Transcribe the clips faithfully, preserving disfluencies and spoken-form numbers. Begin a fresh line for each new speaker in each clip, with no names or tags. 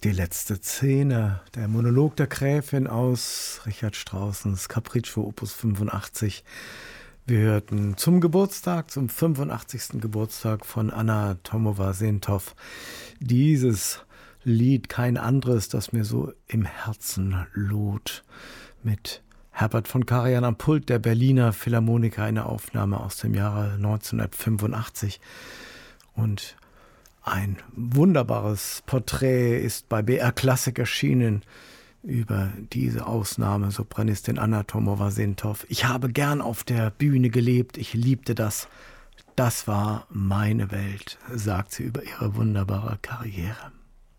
Die letzte Szene, der Monolog der Gräfin aus Richard Straussens Capriccio Opus fünfundachtzig. Wir hörten zum Geburtstag, zum fünfundachtzigsten Geburtstag von Anna Tomova-Sentov dieses Lied, kein anderes, das mir so im Herzen lod, mit Herbert von Karajan am Pult der Berliner Philharmoniker, eine Aufnahme aus dem Jahre neunzehnhundertfünfundachtzig. Und ein wunderbares Porträt ist bei B R Klassik erschienen über diese Ausnahme, Sopranistin Anna Tomova-Sentov. Ich habe gern auf der Bühne gelebt, ich liebte das. Das war meine Welt, sagt sie über ihre wunderbare Karriere.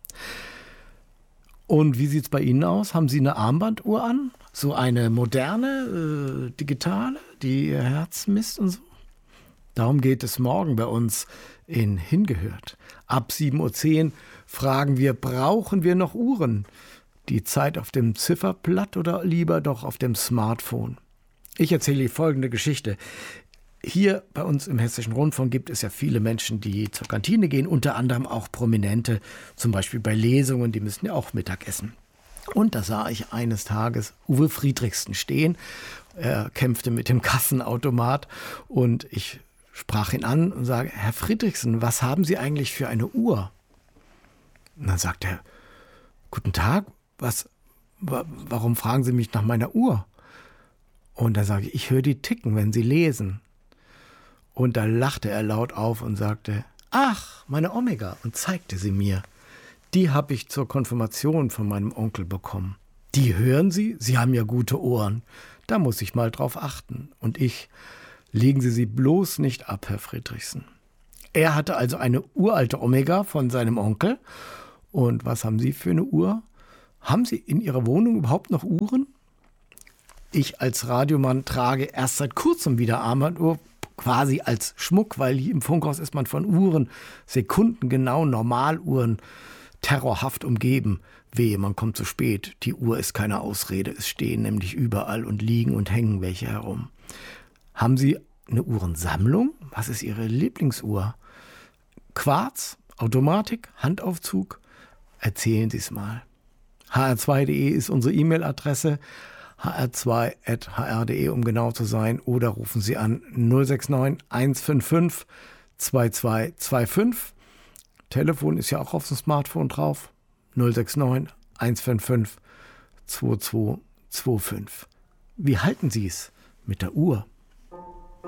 Und wie sieht es bei Ihnen aus? Haben Sie eine Armbanduhr an? So eine moderne, äh, digitale, die Ihr Herz misst und so? Darum geht es morgen bei uns in Hingehört. Ab sieben Uhr zehn fragen wir, brauchen wir noch Uhren? Die Zeit auf dem Zifferblatt oder lieber doch auf dem Smartphone? Ich erzähle folgende Geschichte. Hier bei uns im Hessischen Rundfunk gibt es ja viele Menschen, die zur Kantine gehen, unter anderem auch Prominente, zum Beispiel bei Lesungen, die müssen ja auch Mittag essen. Und da sah ich eines Tages Uwe Friedrichsen stehen. Er kämpfte mit dem Kassenautomat und ich sprach ihn an und sage, Herr Friedrichsen, was haben Sie eigentlich für eine Uhr? Und dann sagt er, guten Tag, was, wa, warum fragen Sie mich nach meiner Uhr? Und da sage ich, ich höre die ticken, wenn Sie lesen. Und da lachte er laut auf und sagte, ach, meine Omega, und zeigte sie mir. Die habe ich zur Konfirmation von meinem Onkel bekommen. Die hören Sie? Sie haben ja gute Ohren. Da muss ich mal drauf achten. Und ich, legen Sie sie bloß nicht ab, Herr Friedrichsen. Er hatte also eine uralte Omega von seinem Onkel. Und was haben Sie für eine Uhr? Haben Sie in Ihrer Wohnung überhaupt noch Uhren? Ich als Radiomann trage erst seit kurzem wieder Armbanduhr, quasi als Schmuck, weil hier im Funkhaus ist man von Uhren, sekundengenau Normaluhren, terrorhaft umgeben. Wehe, man kommt zu spät. Die Uhr ist keine Ausrede. Es stehen nämlich überall und liegen und hängen welche herum. Haben Sie eine Uhrensammlung? Was ist Ihre Lieblingsuhr? Quarz, Automatik, Handaufzug? Erzählen Sie es mal. h r zwei punkt d e ist unsere E-Mail-Adresse. h r zwei at h r punkt d e, um genau zu sein. Oder rufen Sie an null sechs neun eins fünf fünf zwei zwei zwei fünf. Telefon ist ja auch auf dem Smartphone drauf. null sechs neun eins fünf fünf zwei zwei zwei fünf. Wie halten Sie es mit der Uhr?